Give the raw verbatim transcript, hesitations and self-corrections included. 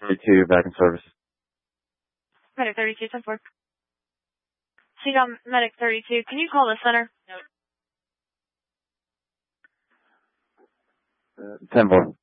thirty-two, back in service. Medic thirty-two, ten four. C DOM, Medic thirty-two, can you call the center? No. Uh, ten four.